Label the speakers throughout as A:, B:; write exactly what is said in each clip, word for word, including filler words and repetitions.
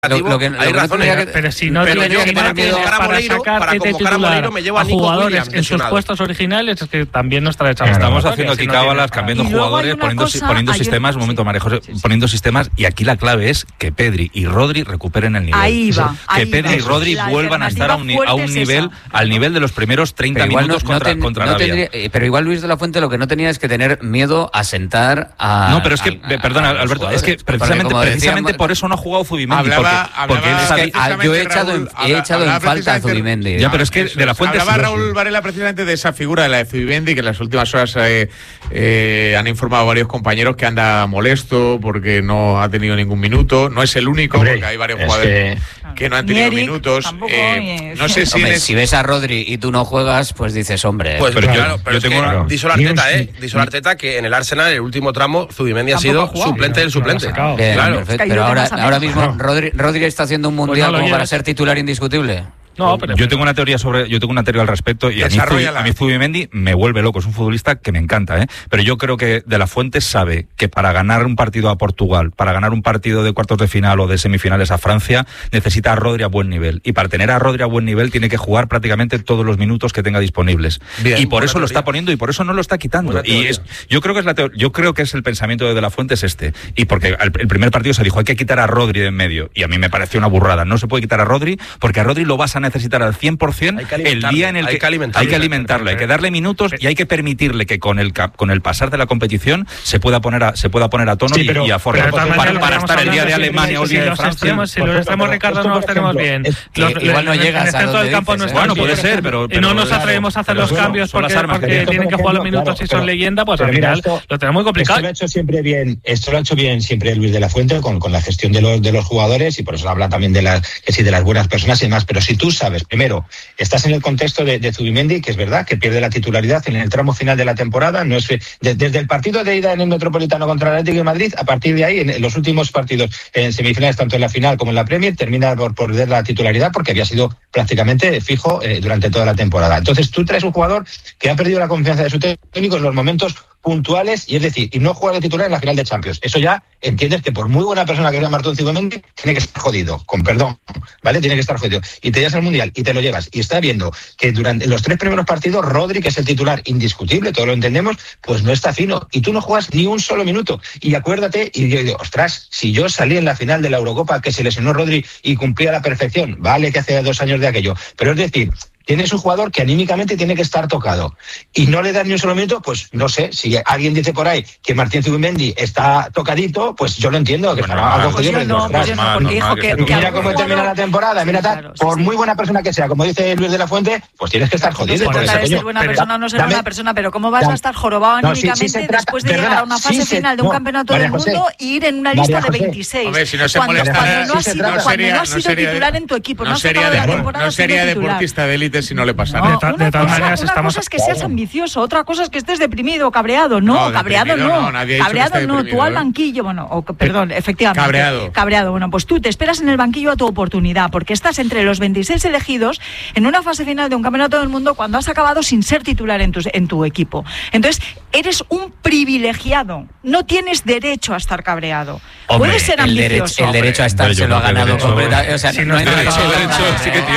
A: Lo, lo que, hay razón,
B: pero, que, pero si no pero yo, para convocar a Moleiro, para convocar a Moleiro me llevo a, a jugadores en sus puestos originales, es que también no está hecho.
C: Estamos haciendo aquí cábalas, cambiando jugadores, poniendo, cosa, poniendo sistemas, un momento, María José, sí, sí. poniendo sistemas, y aquí la clave es que Pedri y Rodri recuperen el nivel.
D: Ahí va.
C: Que
D: ahí
C: Pedri
D: va.
C: y Rodri
D: la
C: vuelvan a estar a un, a un nivel,
D: esa.
C: al nivel de los primeros treinta minutos
A: no,
C: contra,
A: no ten,
C: contra
A: no
C: Arabia.
A: Tendría, pero igual Luis de la Fuente lo que no tenía es que tener miedo a sentar a.
C: No, pero es que, a, perdona, a Alberto, es que precisamente, precisamente por eso no ha jugado Zubimendi.
E: Hablaba,
C: porque,
E: hablaba,
C: porque él sabe.
A: Yo he echado
E: Raúl,
A: en, he echado en falta a Zubimendi.
C: Ya, pero es que de la Fuente.
E: Hablaba Raúl Varela precisamente de esa figura de la de Zubimendi, que en las últimas horas eh, eh, han informado varios compañeros que anda molesto porque no ha tenido ningún minuto. No es el único,
F: Hombre,
E: porque hay varios jugadores que, que no han tenido
D: Eric,
E: minutos.
D: Tampoco,
E: eh, no sé si,
A: hombre,
E: es...
A: si ves a Rodri y tú no juegas, pues dices, hombre.
B: Pues
C: pero
B: claro,
C: yo,
B: pero
C: yo
B: es
C: tengo
B: que
C: una...
B: Díselo Arteta, ¿eh? Díselo Arteta que en el Arsenal, en el último tramo, Zubimendi ha sido suplente del suplente.
A: Bien,
B: claro.
A: Perfecto, pero ahora, ahora mismo Rodri, Rodri está haciendo un mundial pues no como para ser titular indiscutible.
C: No, pero yo tengo una teoría sobre, yo tengo una teoría al respecto y a mí, a mí Zubimendi me vuelve loco, es un futbolista que me encanta, ¿eh? Pero yo creo que De la Fuente sabe que para ganar un partido a Portugal, para ganar un partido de cuartos de final o de semifinales a Francia, necesita a Rodri a buen nivel, y para tener a Rodri a buen nivel tiene que jugar prácticamente todos los minutos que tenga disponibles. Bien, y por eso teoría. Lo está poniendo y por eso no lo está quitando. Y es, yo creo que es la teoría, yo creo que es el pensamiento de De la Fuente es este, y porque el, el primer partido se dijo hay que quitar a Rodri de en medio, y a mí me pareció una burrada. No se puede quitar a Rodri porque a Rodri lo vas a necesitar al cien por ciento el día en el que,
B: hay que alimentarlo,
C: hay que, alimentarlo, hay que darle minutos y hay que permitirle que con el con el pasar de la competición se pueda poner a, se pueda poner a tono sí, pero, y, y a forma para, para, para estar el día de Alemania o el día de Francia.
B: Si los extremos, Ricardo, no los tenemos bien.
A: Igual no llegas a donde dices.
C: Bueno, puede ser, pero
B: no nos atrevemos a hacer los cambios porque tienen que jugar los minutos y son leyenda, pues al final lo tenemos muy complicado.
F: Esto lo ha hecho siempre bien, esto lo ha hecho bien siempre Luis de la Fuente con con la gestión de los de los jugadores, y por eso habla también de las que sí de las buenas personas y demás. Pero si tú sabes, primero, estás en el contexto de, de Zubimendi, que es verdad que pierde la titularidad en el tramo final de la temporada, no es de, desde el partido de ida en el Metropolitano contra el Atlético de Madrid, a partir de ahí, en los últimos partidos en semifinales, tanto en la final como en la Premier, termina por perder la titularidad porque había sido prácticamente fijo eh, durante toda la temporada. Entonces tú traes un jugador que ha perdido la confianza de su técnico en los momentos puntuales, y es decir, y no juega de titular en la final de Champions. Eso ya entiendes que por muy buena persona que sea Martín Zubimendi, tiene que estar jodido, con perdón, ¿vale? Tiene que estar jodido. Y te llevas al Mundial y te lo llevas. Y está viendo que durante los tres primeros partidos, Rodri, que es el titular indiscutible, todos lo entendemos, pues no está fino. Y tú no juegas ni un solo minuto. Y acuérdate, y yo digo, ostras, si yo salí en la final de la Eurocopa que se lesionó Rodri y cumplía a la perfección, vale que hace dos años de aquello, pero es decir, tienes un jugador que anímicamente tiene que estar tocado y no le das ni un solo minuto, pues no sé, si alguien dice por ahí que Martín Zubimendi está tocadito, pues yo lo entiendo, que estará algo jodido.
D: Pues no, pues no, porque dijo que, que
F: mira cómo termina la temporada, mira tal, claro, sí, por sí. muy buena persona que sea, como dice Luis de la Fuente, pues tienes que estar jodido.
D: No se trata de ser buena persona o no ser dame, buena persona, pero ¿cómo vas dame, a estar jorobado anímicamente no, sí, sí trata, después de perdona, llegar a una fase sí final de un no, campeonato María del mundo José, y ir en una lista María de veintiséis?
E: Hombre, si no se
D: cuando,
E: molesta,
D: cuando no has sido,
E: no sería,
D: no has sido titular en tu equipo, no has sacado la temporada.
E: No sería deportista de élite si no le pasa nada.
B: De, de todas
D: cosa,
B: maneras,
D: una
B: estamos...
D: cosa es que seas ambicioso, otra cosa es que estés deprimido o cabreado. No, no cabreado no.
E: no
D: cabreado no, tú al banquillo, bueno, o, perdón, efectivamente.
E: Cabreado.
D: Cabreado, bueno, pues tú te esperas en el banquillo a tu oportunidad, porque estás entre los veintiséis elegidos en una fase final de un campeonato del mundo cuando has acabado sin ser titular en tu, en tu equipo. Entonces, eres un privilegiado. No tienes derecho a estar cabreado.
A: Hombre,
D: puedes ser
A: el
D: ambicioso.
A: Derecho, el derecho a estar
C: hombre,
A: se lo ha ganado completamente. O sea,
C: si no hay derecho, derecho sí que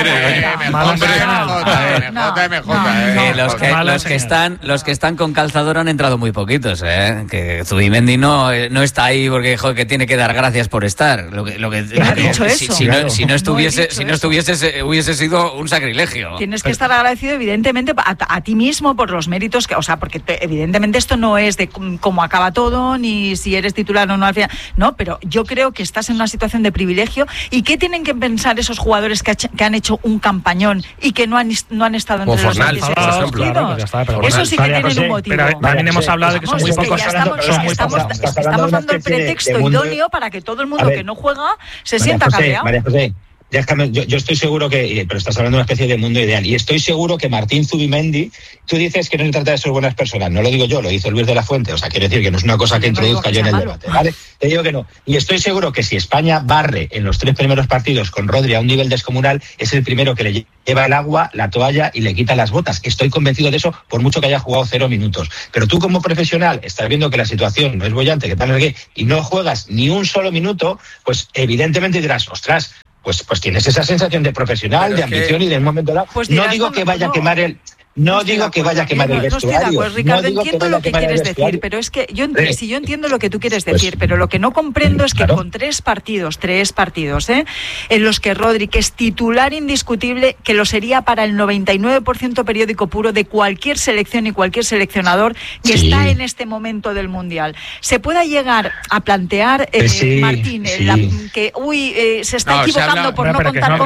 C: tiene.
A: Los que los que están los que están con calzador han entrado muy poquitos, ¿eh? Que Zubimendi no no está ahí porque joder, que tiene que dar gracias por estar. Lo que lo que
D: no ha dicho
A: si,
D: eso.
A: Si, no, si no estuviese
D: no
A: si no estuviese hubiese sido un sacrilegio.
D: Tienes que estar agradecido evidentemente a, a ti mismo por los méritos que, o sea, porque te, evidentemente esto no es de cómo acaba todo ni si eres titular o no al final. No, pero yo creo que estás en una situación de privilegio. ¿Y qué tienen que pensar esos jugadores que, ha, que han hecho un campañón y que no han no han estado entre los veintiséis elegidos? Eso sí que tienen un motivo.
B: Pero también hemos hablado de que son muy pocos.
D: Estamos dando el pretexto idóneo para que todo el mundo que no juega se sienta cabreado.
F: María José, déjame, yo, yo estoy seguro que, pero estás hablando de una especie de mundo ideal, y estoy seguro que Martín Zubimendi, tú dices que no se trata de ser buenas personas, no lo digo yo, lo hizo Luis de la Fuente, o sea, quiero decir que no es una cosa que
D: no
F: introduzca yo en el debate, ¿vale? Te digo que no. Y estoy seguro que si España barre en los tres primeros partidos con Rodri a un nivel descomunal, es el primero que le lleva el agua, la toalla y le quita las botas. Estoy convencido de eso, por mucho que haya jugado cero minutos. Pero tú como profesional estás viendo que la situación no es bollante, que tal, no sé qué, y no juegas ni un solo minuto, pues evidentemente dirás, ostras, pues, pues tienes esa sensación de profesional, pero de ambición que... y de un momento dado. Pues dirás, no digo no, que vaya no. a quemar el... No, no digo que vaya a quemar el vestuario.
D: No, pues Ricardo, no entiendo lo que quieres decir, pero es que yo entiendo, si yo entiendo lo que tú quieres decir, pues, pero lo que no comprendo es que claro. con tres partidos, tres partidos, ¿eh? en los que Rodri, que es titular indiscutible, que lo sería para el noventa y nueve por ciento periódico puro de cualquier selección y cualquier seleccionador que sí. está en este momento del Mundial, se pueda llegar a plantear, eh, sí, Martín, sí. La, que uy, eh, se está no, equivocando se habla, por no contar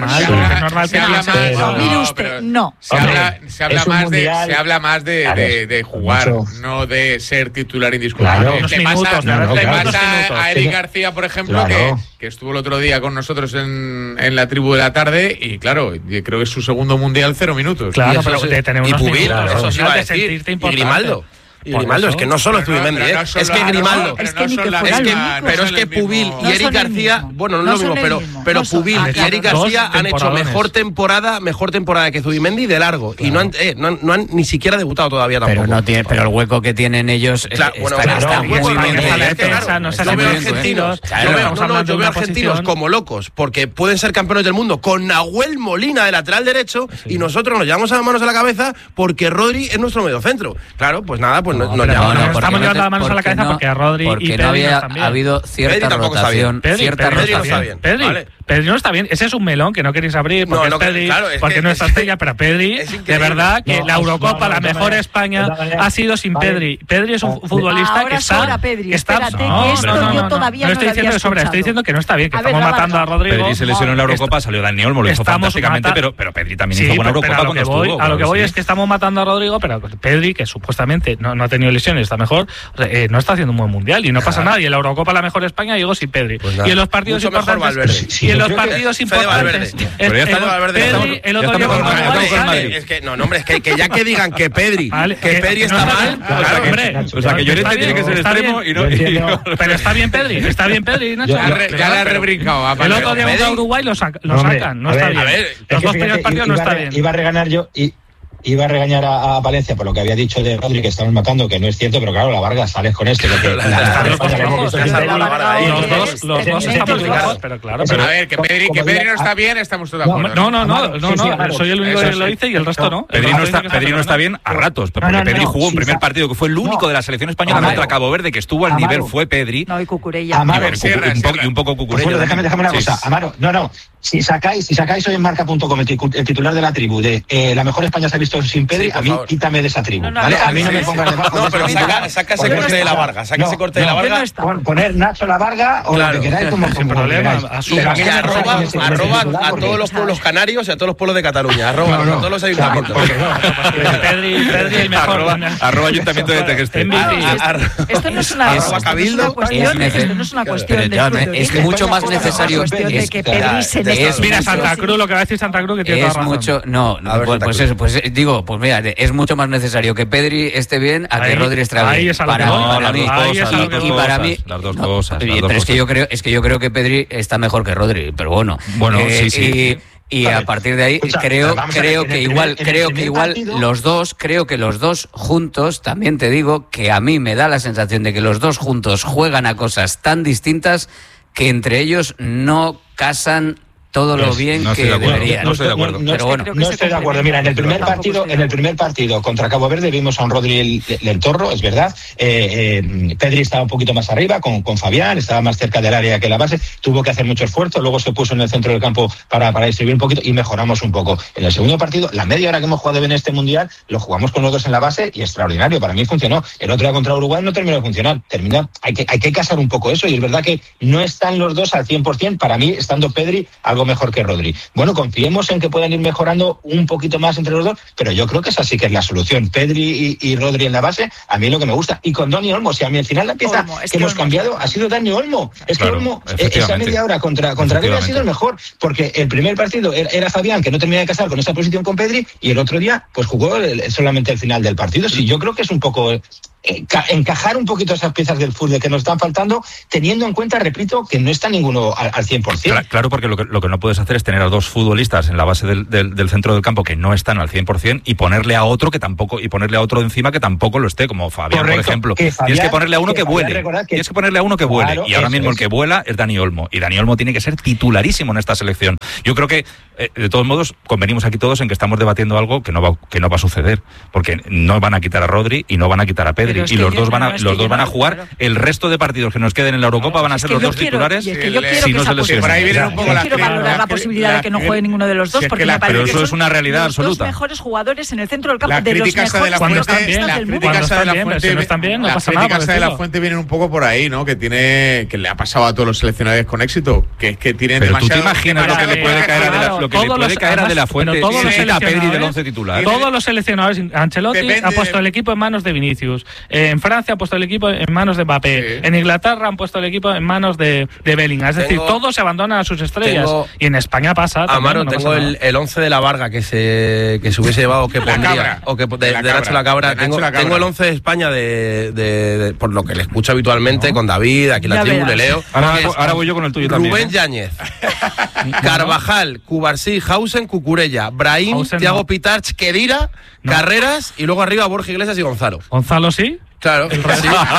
D: conmigo. Mire usted, no.
E: Se habla, se habla más De, se habla más de, claro, de, de jugar, mucho. no de ser titular indiscutible. Claro, le pasa, minutos, claro, le claro, pasa a Eric García, por ejemplo, claro. que, que estuvo el otro día con nosotros en, en la tribu de la tarde y claro, creo que es su segundo mundial, cero minutos.
B: Claro, pero de tener unos
G: y Pubil, minutos, eso sí iba a decir, y Grimaldo. Y Grimaldo, es que no solo es Zubimendi, ¿eh? No es que Grimaldo,
D: es que,
G: no
D: es
G: que pero es que Pubil y Eric García, bueno, no es lo mismo, pero pero Pubil y Eric García han hecho mejor temporada, mejor temporada que Zubimendi de largo y no han, eh, no han no han ni siquiera debutado todavía tampoco.
A: Pero no tiene, pero el hueco que tienen ellos
G: claro, bueno, está muy bien. Yo veo argentinos, yo veo argentinos como locos porque pueden ser campeones del mundo con Nahuel Molina de lateral derecho y nosotros nos llevamos a las manos a la cabeza porque Rodri es nuestro mediocentro. Claro, pues nada, pues no, no, no,
B: no, no estamos llevando las manos a la cabeza porque a Rodri
A: porque
B: y Pedri
A: no había
B: no están bien.
A: habido cierta rotación,
B: Pedri,
A: cierta
B: Pedri,
A: rotación.
B: Pedri no está bien. Pedri, vale. Pedri no está bien. Ese es un melón que no queréis abrir porque no, no, es Pedri, claro, es porque que, no es Astella, pero Pedri, de verdad que no, la Eurocopa, no, no, la mejor no, España, no, ha sido sin vale. Pedri. Pedri es un futbolista
D: ahora
B: que está...
D: Ahora Pedri,
B: está,
D: espérate,
B: no,
D: que esto
B: no, no,
D: yo
B: no,
D: todavía
B: no,
D: no
B: estoy diciendo que sobra, estoy diciendo que no está bien, que estamos matando a Rodrigo.
C: Pedri se lesionó en la Eurocopa, salió Dani Olmo, lo hizo fantásticamente, pero Pedri también hizo buena Eurocopa cuando estuvo.
B: A lo que voy es que estamos matando a Rodrigo, pero Pedri, que supuestamente no ha tenido lesiones, está mejor, no está haciendo un buen mundial y no pasa nada. Y en la Eurocopa la mejor España llegó sin Pedri. Y en los partidos importantes... Y en los partidos importantes...
G: Pero ya está Valverde.
B: El otro día con
G: Madrid. Es que, no, hombre, es que, que ya que digan que Pedri, vale, que, que Pedri está no mal,
C: mal claro, hombre, o sea que Llorente tiene que ser extremo y no, y no.
B: Pero está bien Pedri, está bien Pedri, Nacho.
E: Ya, ya, ya le ha rebrincado.
B: El otro día contra Uruguay lo, saca, lo sacan, no está bien. Los dos primeros partidos no está bien.
F: Iba a regañar yo y iba a regañar a, a Valencia por lo que había dicho de Rodri, que estamos matando, que no es cierto, pero claro, la Vargas, sales con esto. Porque
B: los dos, los dos estamos ligados, pero claro.
E: Pero a ver, que Pedri, que Pedri no está bien, estamos todos de acuerdo.
B: No, no, no, no, no, soy el único que lo dice y el resto no.
C: Pedri no está, Pedri no está bien a ratos, pero porque Pedri jugó un primer partido que fue el único de la selección española contra Cabo Verde que estuvo al nivel, fue Pedri.
D: No, y Cucurella.
C: Y un poco Cucurella.
F: Déjame, déjame una cosa, Amaro, no, no. Si sacáis, si sacáis hoy en marca punto com el titular de la tribu de eh, la mejor España se ha visto sin Pedri, a mí quítame de esa tribu, no, no, ¿vale? A mí no me pongas debajo.
G: No, pero saca, saca ese corte de la Varga, saca ese corte de la Varga.
F: Poner Nacho la Varga o lo que queráis como problema.
G: Arroba a todos los pueblos canarios y a todos los pueblos de Cataluña. Arroba a todos los ayuntamientos.
B: Pedri, Pedri el mejor.
C: Arroba ayuntamiento de Tegueste.
D: Esto no es una cuestión. Esto no es una cuestión de
A: es mucho más necesario
D: que Pedri se
B: Es, mira, Santa Cruz, lo que va a decir Santa Cruz, que tiene toda razón.
A: Mucho, no, ver, pues, pues, eso, pues digo, pues mira, es mucho más necesario que Pedri esté bien a
B: ahí,
A: que Rodri esté bien.
B: Ahí es a lo
A: para,
B: que
A: no,
B: para mí,
A: ahí es a lo que y para mí,
C: las dos cosas.
A: No, las dos pero cosas. Es que yo creo, es que yo creo que Pedri está mejor que Rodri, pero bueno.
C: Bueno, eh, sí, sí.
A: Y, y a partir de ahí Escucha, creo, creo que igual, creo que igual los dos, creo que los dos juntos, también te digo que a mí me da la sensación de que los dos juntos juegan a cosas tan distintas que entre ellos no casan todo lo bien no que de deberían.
C: No estoy de acuerdo.
F: No,
C: pero bueno.
F: No estoy de acuerdo. Mira, en el primer partido, en el primer partido contra Cabo Verde vimos a un Rodri el, el Torro, es verdad. Eh, eh, Pedri estaba un poquito más arriba con, con Fabián, estaba más cerca del área que la base, tuvo que hacer mucho esfuerzo, luego se puso en el centro del campo para, para distribuir un poquito y mejoramos un poco. En el segundo partido, la media hora que hemos jugado en este mundial, lo jugamos con los dos en la base y extraordinario. Para mí funcionó. El otro día contra Uruguay no terminó de funcionar. Termina, hay que, hay que casar un poco eso y es verdad que no están los dos al cien por ciento. Para mí, estando Pedri, ha algo mejor que Rodri. Bueno, confiemos en que puedan ir mejorando un poquito más entre los dos, pero yo creo que esa sí que es la solución. Pedri y, y Rodri en la base, a mí es lo que me gusta. Y con Dani Olmo, si a mí al final la pieza Olmo, que, que hemos Olmo cambiado ha sido Dani Olmo. Es claro, que Olmo, esa media hora contra, contra Gavi ha sido el mejor, porque el primer partido era, era Fabián, que no termina de casar con esa posición con Pedri, y el otro día pues jugó el, solamente el final del partido. Sí, yo creo que es un poco eh, encajar un poquito esas piezas del fútbol que nos están faltando, teniendo en cuenta, repito, que no está ninguno al, al cien por ciento.
C: Claro, claro, porque lo que, lo que no puedes hacer es tener a dos futbolistas en la base del, del, del centro del campo que no están al cien por ciento y ponerle a otro que tampoco, y ponerle a otro de encima que tampoco lo esté, como Fabián, Correcto, por ejemplo. Que Fabián, Tienes que ponerle a uno que, que vuele. Que... Tienes que ponerle a uno que vuele. Claro, y ahora mismo es. el que vuela es Dani Olmo. Y Dani Olmo tiene que ser titularísimo en esta selección. Yo creo que, eh, de todos modos, convenimos aquí todos en que estamos debatiendo algo que no va, que no va a suceder. Porque no van a quitar a Rodri y no van a quitar a Pedri. Y los dos van a, los dos van a jugar. Claro. El resto de partidos que nos queden en la Eurocopa no, van a ser los dos quiero, titulares.
D: Es que yo quiero si que no se les por ahí viene un poco la quiero valorar la posibilidad de que no juegue ninguno de los dos, porque me parece
C: que eso es una realidad absoluta.
D: Los mejores jugadores en el centro del campo, de los mejores
E: cuando están bien, la crítica de la Fuente, no están bien, no pasa nada. Las críticas de la Fuente vienen un poco por ahí, ¿no? Que tiene, que le ha pasado a todos los seleccionadores con éxito, que es que tienen
C: pero
E: demasiado.
C: Tú te imaginas lo que le puede caer a de la, lo que le puede caer a de la Fuente y la Pedri del once titular.
B: Todos los seleccionadores, Ancelotti ha puesto el equipo en manos de Vinicius, en Francia ha puesto el equipo en manos de Mbappé, en Inglaterra han puesto el equipo en manos de de Bellingham, es decir, todos se abandonan a sus estrellas y en España pasa.
G: Amaro, tengo el once de la Varga que se que se hubiese llevado, que pondría, o que de, de, de Nacho la Cabra. Tengo, la tengo el once de España de, de, de por lo que le escucho habitualmente, ¿no? Con David, aquí la tribu, le leo.
C: Ahora, ahora voy yo con el tuyo
G: Rubén
C: también.
G: Rubén Yáñez, Carvajal, Cubarsí, Hausen, Cucurella, Brahim, Hausen, Thiago no. Pitarch, Kedira, no. Carreras y luego arriba Borja Iglesias y Gonzalo.
B: ¿Gonzalo sí?
G: Claro,
B: sí.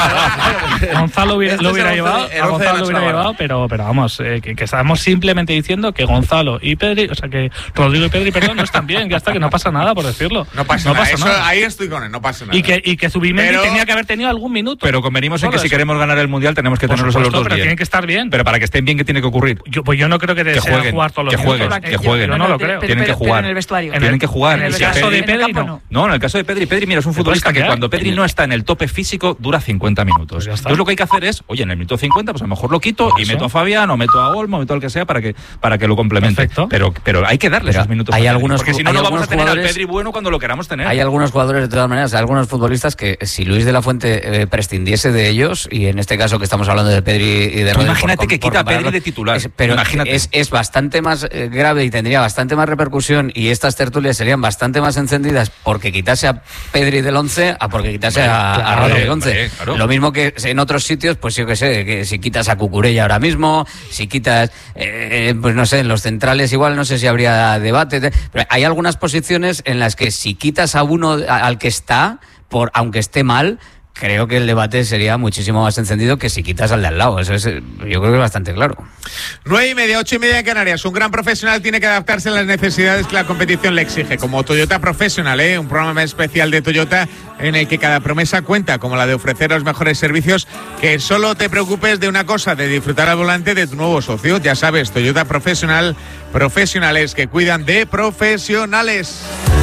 B: Gonzalo hubiera, este lo hubiera llevado, a Gonzalo lo hubiera llevado, pero, pero vamos, eh, que, que estamos simplemente diciendo que Gonzalo y Pedri, o sea que Rodrigo y Pedri, perdón, no están bien, ya está, que no pasa nada por decirlo.
E: No pasa, no nada. Pasa Eso, nada. Ahí estoy con él, no pasa nada.
B: Y que, y que Zubimendi pero... tenía que haber tenido algún minuto.
C: Pero convenimos en que eso. Si queremos ganar el Mundial tenemos que por tenerlos supuesto, a los dos
B: pero
C: bien.
B: Tienen que estar bien.
C: Pero para que estén bien, ¿qué tiene que ocurrir?
B: Yo, pues yo no creo que deseen jugar todos los
C: que jueguen, que jueguen.
B: Yo no lo creo.
C: Tienen que jugar.
D: En el vestuario.
C: Tienen que jugar.
B: En el caso de Pedri no.
C: No, en el caso de Pedri, Pedri, mira, es un futbolista que cuando Pedri no está en el tope físico dura cincuenta minutos. Pues entonces lo que hay que hacer es, oye, en el minuto cincuenta, pues a lo mejor lo quito y meto a Fabián o meto a Olmo, meto al que sea para que para que lo complemente.
B: Perfecto.
C: Pero pero hay que darle pero esos minutos.
A: Hay algunos,
C: porque si no, no vamos a tener al Pedri bueno cuando lo queramos tener.
A: Hay algunos jugadores, de todas maneras, algunos futbolistas que si Luis de la Fuente eh, prescindiese de ellos, y en este caso que estamos hablando de Pedri y de Rodri.
C: Imagínate
A: por,
C: que
A: por,
C: quita a
A: por
C: Pedri de titular.
A: Es, pero
C: imagínate.
A: Es, es bastante más eh, grave y tendría bastante más repercusión, y estas tertulias serían bastante más encendidas porque quitase a Pedri del once a porque quitase bueno, a, claro, a Rodri del once. Claro. Lo mismo que en otros sitios, pues yo que sé, que si quitas a Cucurella ahora mismo, si quitas, eh, pues no sé, en los centrales igual no sé si habría debate, pero hay algunas posiciones en las que si quitas a uno al que está, por aunque esté mal, creo que el debate sería muchísimo más encendido que si quitas al de al lado. Eso es, yo creo que es bastante claro.
E: Nueve y media, ocho y media en Canarias. Un gran profesional tiene que adaptarse a las necesidades que la competición le exige, como Toyota Professional, ¿eh? Un programa especial de Toyota en el que cada promesa cuenta, como la de ofrecer los mejores servicios. Que solo te preocupes de una cosa, de disfrutar al volante de tu nuevo socio. Ya sabes, Toyota Professional, profesionales que cuidan de profesionales.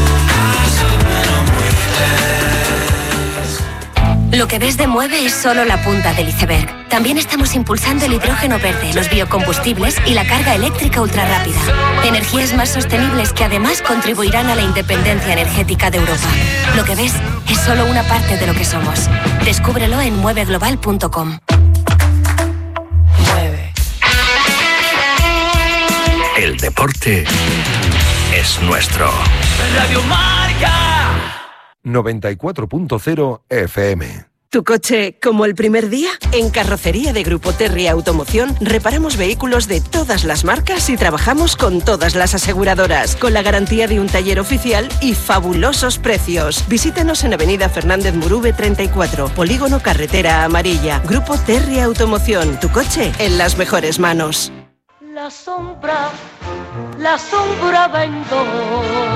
H: Lo que ves de Mueve es solo la punta del iceberg. También estamos impulsando el hidrógeno verde, los biocombustibles y la carga eléctrica ultrarrápida. Energías más sostenibles que además contribuirán a la independencia energética de Europa. Lo que ves es solo una parte de lo que somos. Descúbrelo en mueve global punto com.
I: Mueve. El deporte es nuestro.
J: Radio Marca
I: noventa y cuatro punto cero F M.
K: ¿Tu coche como el primer día? En Carrocería de Grupo Terry Automoción reparamos vehículos de todas las marcas y trabajamos con todas las aseguradoras, con la garantía de un taller oficial y fabulosos precios. Visítanos en Avenida Fernández Murube treinta y cuatro, Polígono Carretera Amarilla. Grupo Terry Automoción, tu coche en las mejores manos.
J: La sombra, la sombra vendó.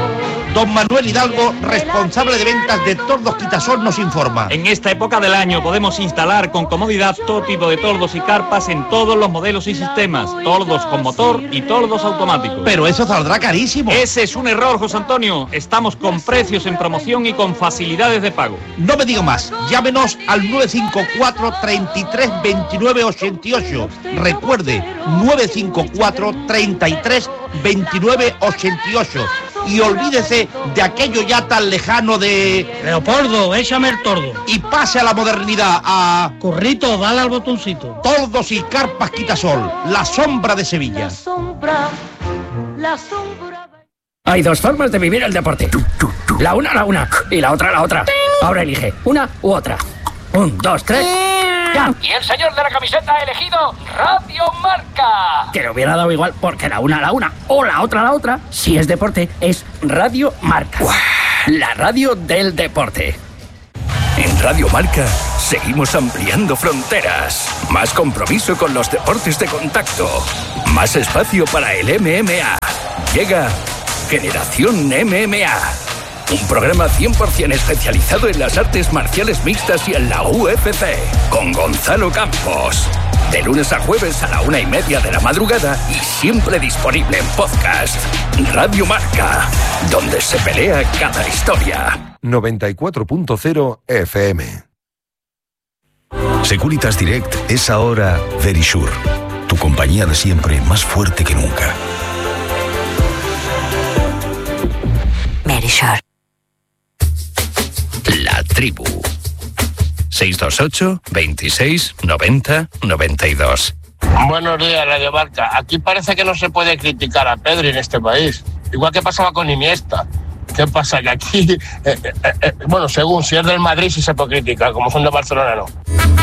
L: Don Manuel Hidalgo, responsable de ventas de Tordos Quitasol, nos informa.
M: En esta época del año podemos instalar con comodidad todo tipo de tordos y carpas en todos los modelos y sistemas. Tordos con motor y tordos automáticos.
L: Pero eso saldrá carísimo.
M: Ese es un error, José Antonio. Estamos con precios en promoción y con facilidades de pago.
L: No me digo más. Llámenos al nueve cinco cuatro, treinta y tres, veintinueve, ochenta y ocho. Recuerde, nueve cinco cuatro, treinta y tres, veintinueve, ochenta y ocho. Y olvídese de aquello ya tan lejano de...
N: Leopoldo, échame el tordo.
L: Y pase a la modernidad, a...
N: Corrito, dale al botoncito.
L: Tordos y carpas Quitasol, la sombra de Sevilla.
O: La sombra, la sombra...
P: Hay dos formas de vivir el deporte. La una, la una. Y la otra, la otra. Ahora elige una u otra. Un, dos, tres... ¡Ya!
Q: Y el señor de la camiseta ha elegido Radio Marca.
P: Que le hubiera dado igual, porque la una a la una o la otra a la otra, si es deporte, es Radio Marca. ¡Uah! La radio del deporte.
R: En Radio Marca seguimos ampliando fronteras. Más compromiso con los deportes de contacto. Más espacio para el M M A. Llega Generación M M A. Un programa cien por ciento especializado en las artes marciales mixtas y en la U F C, con Gonzalo Campos. De lunes a jueves a la una y media de la madrugada y siempre disponible en podcast. Radio Marca, donde se pelea cada historia.
I: noventa y cuatro punto cero F M.
S: Securitas Direct es ahora Verisure, tu compañía de siempre más fuerte que nunca.
H: Verisure.
R: La tribu. seis dos ocho, veintiséis, noventa, noventa y dos.
T: Buenos días, Radio Marca. Aquí parece que no se puede criticar a Pedri en este país. Igual que pasaba con Iniesta. ¿Qué pasa? Que aquí, eh, eh, eh, bueno, según si es del Madrid sí se puede criticar, como son de Barcelona no.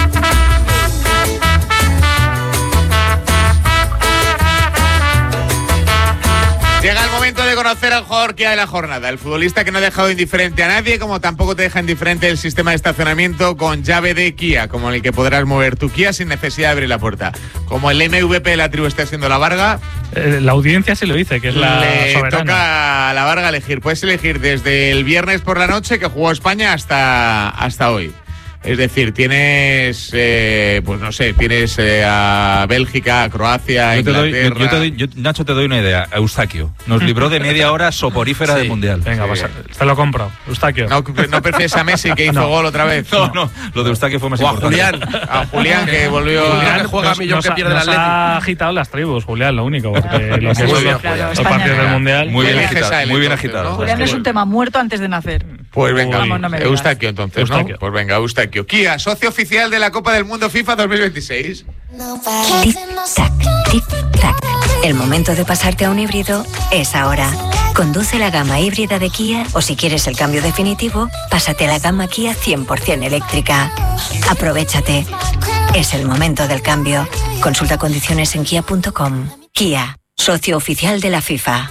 E: Llega el momento de conocer al jugador que hay de la jornada, el futbolista que no ha dejado indiferente a nadie, como tampoco te deja indiferente el sistema de estacionamiento con llave de Kia, como el que podrás mover tu Kia sin necesidad de abrir la puerta. Como el M V P de la tribu está siendo la Varga,
B: eh, la audiencia se lo dice, que es la
E: le
B: soberana.
E: Toca a la Varga elegir. Puedes elegir desde el viernes por la noche que jugó España hasta, hasta hoy. Es decir, tienes, eh, pues no sé, tienes eh, a Bélgica, a Croacia,
C: yo te doy,
E: Inglaterra...
C: yo, yo te doy, yo, Nacho, te doy una idea. Eustaquio nos libró de media hora soporífera sí, del Mundial.
B: Venga,
C: sí.
B: vas a, te lo compro. Eustaquio.
E: No, no prefieres a Messi, que hizo no. gol otra vez.
C: No, no, lo de Eustaquio fue más
G: o
C: importante.
G: A Julián.
E: A Julián, que volvió...
B: Julián
E: a
G: juega
B: nos,
G: millón
B: nos,
G: que pierde
B: nos
G: el Atlético.
B: ha agitado las tribus, Julián, lo único. Porque lo que
G: muy
B: son
G: bien,
B: los, los partidos del Mundial...
C: Muy bien agitado.
E: Él,
C: muy bien
E: entonces,
C: agitado.
D: ¿no? Julián es un tema muerto antes de nacer.
E: Pues venga,
D: Vamos, no
E: Eustaquio entonces,
B: Eustaquio.
E: ¿no? Pues venga, Eustaquio. Kia, socio oficial de la Copa del Mundo FIFA dos mil veintiséis.
H: Tic-tac, tic-tac. El momento de pasarte a un híbrido es ahora. Conduce la gama híbrida de Kia o si quieres el cambio definitivo, pásate a la gama Kia cien por ciento eléctrica. Aprovechate. Es el momento del cambio. Consulta condiciones en kia punto com. Kia, socio oficial de la FIFA.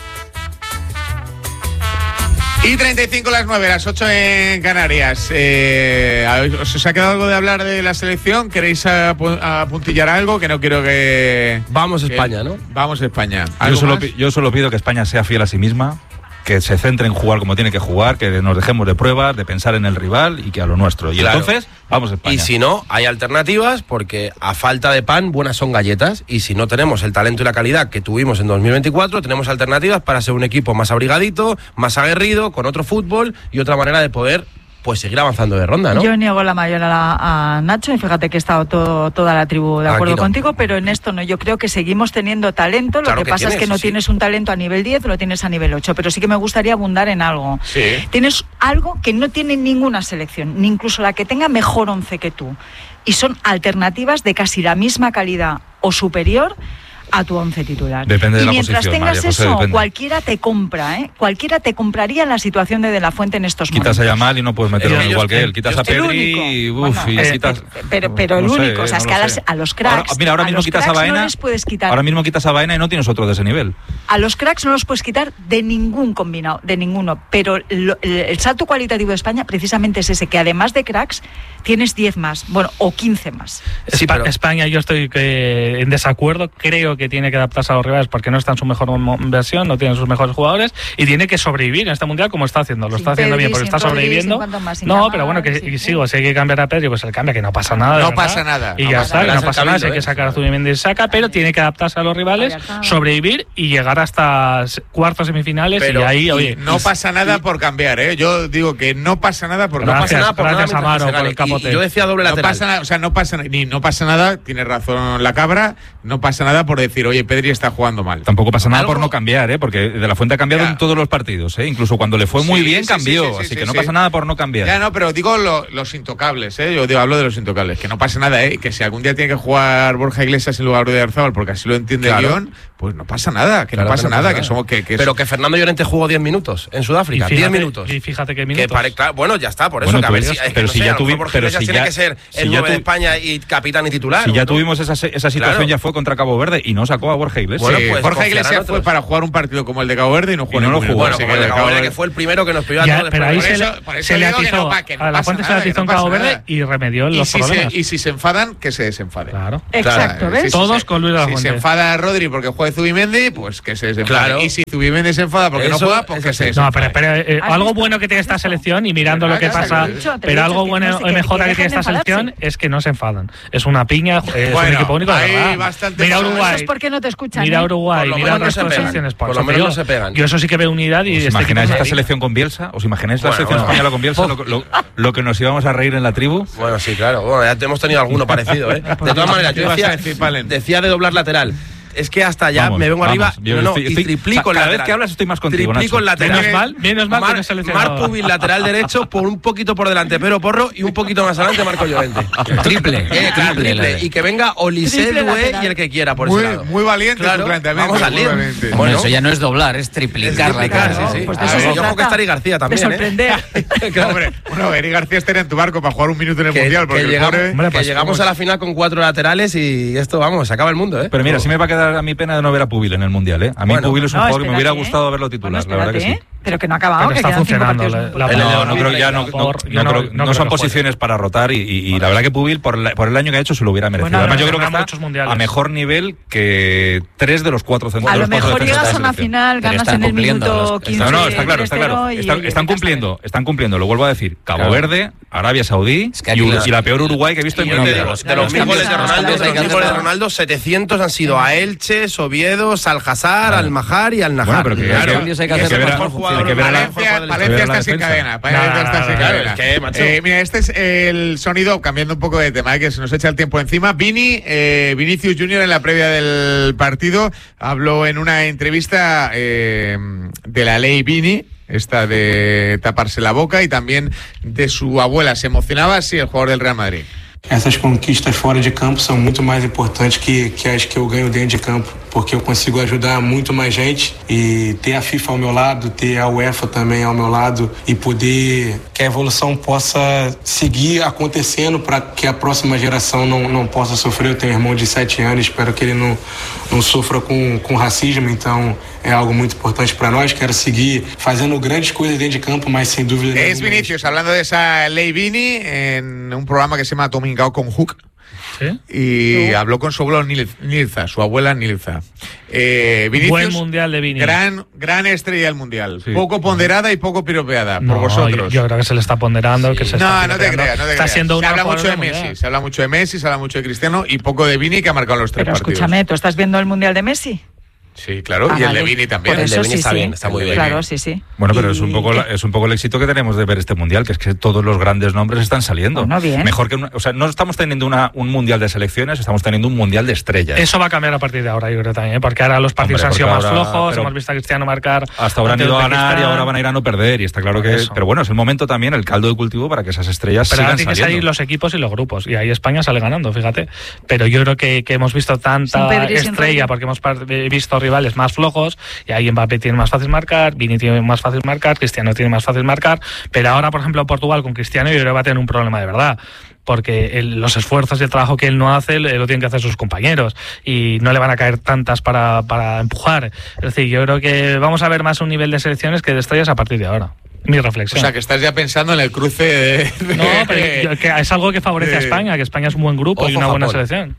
E: Y treinta y cinco las nueve, las ocho en Canarias. Eh, ¿Os ha quedado algo de hablar de la selección? ¿Queréis apuntillar algo? Que no quiero que...
G: Vamos a
E: que,
G: España, ¿no?
E: Vamos a España.
C: Yo solo, yo solo pido que España sea fiel a sí misma, que se centre en jugar como tiene que jugar, que nos dejemos de pruebas, de pensar en el rival y que a lo nuestro. Y claro. Entonces, vamos a España.
G: Y si no, hay alternativas, porque a falta de pan, buenas son galletas. Y si no tenemos el talento y la calidad que tuvimos en dos mil veinticuatro, tenemos alternativas para ser un equipo más abrigadito, más aguerrido, con otro fútbol y otra manera de poder... pues seguir avanzando de ronda, ¿no?
D: Yo niego la mayor a, la, a Nacho, y fíjate que he estado todo, toda la tribu de acuerdo no. contigo, pero en esto no. Yo creo que seguimos teniendo talento, lo claro que, que pasa tienes, es que no sí. tienes un talento a nivel diez, lo tienes a nivel ocho, pero sí que me gustaría abundar en algo.
E: Sí.
D: Tienes algo que no tiene ninguna selección, ni incluso la que tenga mejor once que tú, y son alternativas de casi la misma calidad o superior a tu once titular.
C: Depende de
D: y
C: la
D: mientras
C: posición,
D: tengas
C: María José,
D: eso,
C: depende.
D: cualquiera te compra, ¿eh? Cualquiera te compraría en la situación de De La Fuente en estos
C: quitas
D: momentos.
C: Quitas a Yamal y no puedes meterlo
G: ellos,
C: igual que él. Quitas a Pedri y, uf,
D: bueno,
C: y
D: eh,
C: quitas...
D: Pero, pero el
C: no
D: único,
C: sé,
D: o sea, es
C: no
D: que a,
C: sé.
D: las, a los cracks...
C: Ahora, mira, ahora mismo quitas a Baena...
D: No les puedes quitar.
C: Ahora mismo quitas a Baena y no tienes otro de ese nivel.
D: A los cracks no los puedes quitar de ningún combinado, de ninguno. Pero lo, el, el salto cualitativo de España precisamente es ese, que además de cracks tienes diez más, bueno, o quince más.
B: Sí, pero... España, yo estoy eh, en desacuerdo. Creo claro que tiene que adaptarse a los rivales porque no está en su mejor versión, no tiene sus mejores jugadores y tiene que sobrevivir en este mundial como está haciendo. Lo está haciendo bien porque está sobreviviendo. No, pero bueno, que y sigo, si hay que cambiar a Pedri, pues el cambia, que no pasa nada.
E: No pasa nada.
B: Y ya está, no pasa nada, si hay que sacar a Zubimendi y saca, pero tiene que adaptarse a los rivales, sobrevivir y llegar hasta cuartos semifinales y ahí, oye.
E: No pasa nada por cambiar, ¿eh? Yo digo que no pasa nada por
B: no
E: pasa nada
B: por Gracias, Amaro, por el capote.
G: Yo decía doble lateral.
E: No pasa nada, o sea, no pasa ni no pasa nada, tiene razón la cabra, no pasa nada por decir, oye, Pedri está jugando mal.
C: Tampoco pasa nada por no cambiar, ¿eh? Porque De La Fuente ha cambiado ya. en todos los partidos, ¿eh? Incluso cuando le fue muy sí, bien sí, cambió, sí, sí, sí, así sí, que no sí. pasa nada por no cambiar.
E: Ya no, pero digo lo, los intocables, ¿eh? Yo digo, hablo de los intocables, que no pasa nada, ¿eh? Que si algún día tiene que jugar Borja Iglesias en lugar de Oyarzabal, porque así lo entiende claro. el guión, pues no pasa nada, que claro, no pasa que no nada, pasa que somos que, que
G: pero que Fernando Llorente jugó diez minutos en Sudáfrica, diez minutos.
B: Y fíjate qué minutos.
G: Que pare, claro, bueno, ya está, por eso
C: bueno,
G: que a ver
C: si,
G: es que
C: pero
G: no
C: si
G: sé,
C: ya tuvimos, pero si
G: tiene
C: ya,
G: que ser
C: si
G: el
C: ya
G: nueve
C: tu,
G: de España y capitán y titular.
C: Si ya
G: ¿no?
C: tuvimos esa, esa situación claro. ya fue contra Cabo Verde y no sacó a Borja Iglesias.
E: Bueno,
C: sí,
E: pues Borja Iglesias fue para jugar un partido como el de Cabo Verde y no jugó.
C: Y no lo jugó.
G: Bueno, como el de Cabo Verde que fue el primero que nos pidió a todos.
B: Pero ahí se le atizó a La Fuente, se le atizó en Cabo Verde y remedió los problemas.
E: Y si se enfadan, que se desenfaden.
B: Claro.
D: Exacto, ¿ves?
B: Todos con Luis de La Fuente.
E: Si se enfada Rodri porque juega Zubimendi, pues que se desenfade. Y si Zubimendi se enfada porque no juega, pues que se desenfade.
B: No, pero, pero eh, algo bueno que tiene esta selección y mirando lo que pasa, pero algo bueno y mejora que tiene esta selección es que no se enfadan. Es una piña, es un equipo único de verdad. Mira Uruguay.
D: ¿Por qué no te escuchan?
B: Mira Uruguay, mira otras selecciones.
G: Por lo menos no se pegan.
B: Yo eso sí que veo unidad y.
C: ¿Os imagináis esta selección con Bielsa? ¿Os imagináis la selección española con Bielsa? Lo que nos íbamos a reír en la tribu.
G: Bueno, sí, claro. Bueno, ya hemos tenido alguno parecido, ¿eh? De todas maneras, yo decía, decía de doblar lateral. Es que hasta ya
C: vamos,
G: me vengo
C: vamos,
G: arriba
C: yo
G: no, no,
C: estoy,
G: y triplico
C: o sea,
G: el
C: cada
G: lateral.
C: vez que hablas estoy más contigo,
G: triplico el lateral.
B: Menos mal, menos mal
G: Mar,
B: que no seleccionado.
G: Marc Pubil, lateral derecho, por un poquito por delante Pedro Porro y un poquito más adelante Marco Llorente.
A: Triple.
G: Eh, claro, triple. triple. Y que venga Olise, Doué y el que quiera por
E: muy,
G: ese lado.
E: Muy valiente
G: claro,
E: tu planteamiento.
G: Vamos al lío.
A: Bueno, eso ya no es doblar, es triplicar,
G: es triplicar
A: la cara.
G: Sí, sí.
D: Pues de eso se
G: yo creo que está Eric García también.
D: Te sorprende.
E: Hombre, bueno, Eric García estaría en tu barco para jugar un minuto en el Mundial. Porque
G: que llegamos a la final con cuatro laterales y esto, vamos, se acaba el mundo, ¿eh?
C: Pero mira, sí me va a quedar a mi pena de no ver a Pubil en el Mundial, ¿eh? A mí bueno, Pubil es un no, jugador que me hubiera gustado verlo titular, bueno, la verdad que sí.
D: Pero que no ha acabado,
B: que está funcionando. La,
C: la, no, no creo ya no, no, no, no, creo, no son posiciones para rotar y, y, y la verdad que Pubil por, la, por el año que ha hecho se lo hubiera merecido.
B: Bueno,
C: Además yo creo que está a mejor nivel que tres de los cuatro centrales.
D: A lo mejor llegas a una final, ganas en el minuto quince.
C: No, no, está claro, está claro. Están cumpliendo, están cumpliendo, lo vuelvo a decir. Cabo Verde, Arabia Saudí y la peor Uruguay que he visto en mi vida.
G: De los mil goles de Ronaldo, de los mil goles de Ronaldo, setecientos han sido a Elche, Oviedo, Salhazar, Al-Mahar y Al-Najar.
C: Bueno, pero que
E: Valencia, Valencia está sin cadena. Valencia está sin cadena. Eh, mira, este es el sonido, cambiando un poco de tema, eh, que se nos echa el tiempo encima. Vini, eh, Vinicius Junior en la previa del partido habló en una entrevista eh, de la ley Vini, esta de taparse la boca, y también de su abuela. Se emocionaba así el jugador del Real Madrid.
U: Essas conquistas fora de campo são muito mais importantes que, que as que eu ganho dentro de campo, porque eu consigo ajudar muito mais gente e ter a FIFA ao meu lado, ter a UEFA também ao meu lado e poder que a evolução possa seguir acontecendo para que a próxima geração não, não possa sofrer. Eu tenho um irmão de sete anos, espero que ele não, não sofra com, com racismo, então é algo muito importante para nós. Quero seguir fazendo grandes coisas dentro de campo, mas sem dúvida
E: Es Vinicius hablando de esa ley Vini en un programa que se llama Domingao con Hook.
B: ¿Sí?
E: Y ¿No? habló con su abuelo Nilza, su abuela Nilza. Eh, Vinicius,
B: buen mundial de Vini.
E: Gran, gran estrella del mundial. Sí. Poco ponderada y poco piropeada
B: no,
E: por vosotros.
B: Yo, yo creo que se le está ponderando. Sí. Que se
E: no,
B: está
E: no te creas, no te
B: está
E: creas.
B: Siendo
E: se habla mucho de
B: mundial.
E: Messi, se habla mucho de Messi, se habla mucho de Cristiano y poco de Vini, que ha marcado los tres
D: Pero
E: partidos.
D: Escúchame, ¿tú estás viendo el mundial de Messi?
E: Sí, claro,
D: ah,
E: y el
D: vale.
E: de Vini también.
D: El
G: de Vini
D: sí,
G: está
D: sí.
G: bien, está muy bien.
D: Claro, sí, sí.
C: Bueno, pero
D: y...
C: es un poco la, es un poco el éxito que tenemos de ver este mundial, que es que todos los grandes nombres están saliendo.
D: Bueno, bien.
C: Mejor que una, o sea, no estamos teniendo una, un mundial de selecciones, estamos teniendo un mundial de estrellas.
B: Eso va a cambiar a partir de ahora, yo creo también, ¿eh? Porque ahora los partidos Hombre, han sido ahora, más flojos, hemos visto a Cristiano marcar.
C: Hasta ahora han ido a ganar y ahora van a ir a no perder, y está claro que. Eso. Pero bueno, es el momento también, el caldo de cultivo para que esas estrellas
B: pero
C: sigan
B: saliendo. Pero ahora tienen que salir los equipos y los grupos, y ahí España sale ganando, fíjate. Pero yo creo que, que hemos visto tanta estrella, porque hemos visto rivales más flojos, y ahí en Mbappé tiene más fácil marcar, Vini tiene más fácil marcar, Cristiano tiene más fácil marcar, pero ahora, por ejemplo, Portugal con Cristiano yo creo que va a tener un problema de verdad, porque el, los esfuerzos y el trabajo que él no hace lo tienen que hacer sus compañeros y no le van a caer tantas para, para empujar. Es decir, yo creo que vamos a ver más un nivel de selecciones que de estrellas a partir de ahora. Mi reflexión.
E: O sea, que estás ya pensando en el cruce de... de
B: no, pero yo, que es algo que favorece de, a España, que España es un buen grupo y una Japón. buena selección.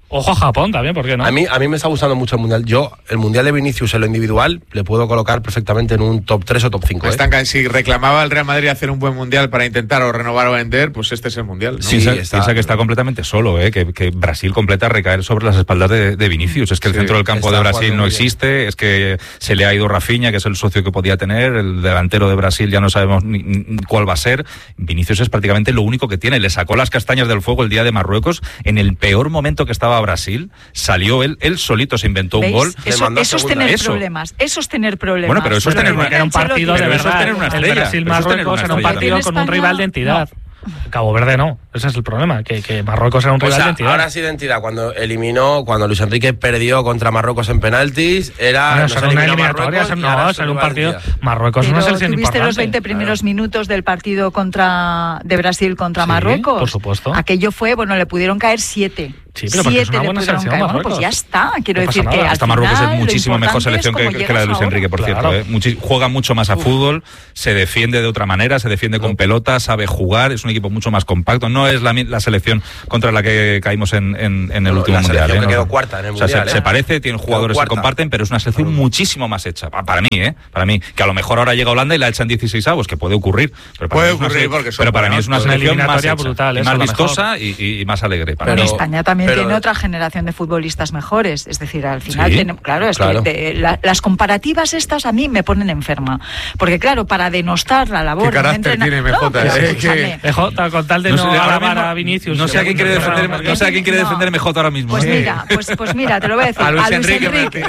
B: Ojo a Japón también, ¿por qué no?
G: A mí, a mí me está gustando mucho el Mundial. Yo, el Mundial de Vinicius en lo individual, le puedo colocar perfectamente en un top tres o top cinco.
E: Pues ¿eh? Tan, si reclamaba el Real Madrid hacer un buen Mundial para intentar o renovar o vender, pues este es el Mundial, ¿no?
C: Sí, sí, está, piensa que está completamente solo, ¿eh? que, que Brasil completa a recaer sobre las espaldas de, de Vinicius. Es que el sí, centro del campo de Brasil no existe, es que se le ha ido Rafinha, que es el socio que podía tener, el delantero de Brasil ya no sabemos ni, ni cuál va a ser. Vinicius es prácticamente lo único que tiene. Le sacó las castañas del fuego el día de Marruecos, en el peor momento que estaba Brasil. Salió él, él solito se inventó
D: ¿Veis?
C: un gol.
D: Eso, eso es tener eso. problemas. Eso es tener problemas.
C: Bueno, pero eso es tener,
B: era un partido de verdad. Es tener una estrella. Brasil-Marruecos era un partido con un rival de entidad. No. Cabo Verde no, ese es el problema, que, que Marruecos era un rival
G: o sea,
B: de entidad.
G: Ahora es identidad, cuando eliminó, cuando Luis Enrique perdió contra Marruecos en penaltis, era
B: bueno, no una eliminatoria, Marruecos, no, era un partido. Marruecos es una selección
D: ¿tuviste
B: importante.
D: Los veinte primeros claro. minutos del partido contra de Brasil contra
B: sí,
D: Marruecos?
B: Por supuesto.
D: Aquello fue, bueno, le pudieron caer siete.
B: Sí, pero porque es una buena selección
D: caer.
B: Marruecos.
D: Bueno, pues ya está, quiero
B: no
D: decir
B: nada.
D: que al
C: Hasta
D: final,
C: Marruecos es muchísimo mejor selección que, que la de Luis
D: ahora.
C: Enrique, por
B: claro.
C: cierto. ¿eh? Muchi- juega mucho más a Uf. fútbol, se defiende de otra manera, se defiende con pelota, sabe jugar, es un equipo mucho más compacto. No es la, la selección contra la que caímos en, en, en el
G: no,
C: último
G: la
C: mundial.
G: ¿eh?
C: Que
G: quedó cuarta en el
C: o sea,
G: mundial.
C: Se,
G: ¿eh?
C: se parece, tienen jugadores que comparten, pero es una selección muchísimo más hecha. Para mí, ¿eh? Para mí. Que a lo mejor ahora llega Holanda y la echan dieciséis avos, que puede ocurrir. Pero para
E: puede
C: mí
E: ocurrir
C: una,
E: porque son
C: Pero para mí es una selección más hecha,
B: brutal,
C: y
B: eso,
C: más vistosa y, y, y más alegre. Para
D: pero,
C: mí.
D: España también
G: pero,
D: tiene otra generación de futbolistas mejores. Es decir, al final,
C: sí,
D: tenemos, claro, es
G: claro.
D: que de, la, las comparativas estas a mí me ponen enferma. Porque, claro, para denostar la labor.
E: ¿Qué carácter
D: entrena...
E: tiene M J?
D: No,
E: eh, que...
B: M J, con tal de no, no alabar a Vinicius.
C: No sé a quién quiere defender, no sé a quién quiere defender M J ahora mismo.
D: Pues mira, pues, pues mira, te lo voy a decir.
E: A Luis,
D: a Luis
E: Enrique.
D: Enrique.